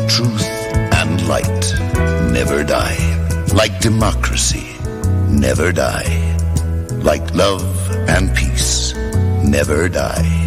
truth and light never die. Like democracy, never die. Like love and peace, never die.